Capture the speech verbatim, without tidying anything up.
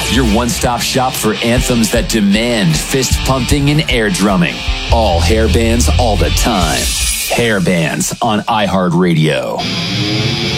your one-stop shop for anthems that demand fist pumping and air drumming. All hair bands all the time. Hair Bands on iHeartRadio.